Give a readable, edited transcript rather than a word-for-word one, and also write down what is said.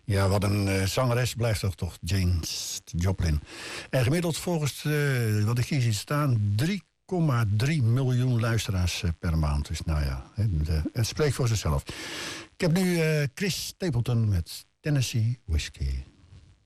Ja, wat een zangeres blijft toch Janis Joplin. En gemiddeld volgens wat ik hier zie staan 3,3 miljoen luisteraars per maand. Dus nou ja, het spreekt voor zichzelf. Ik heb nu Chris Stapleton met Tennessee Whiskey.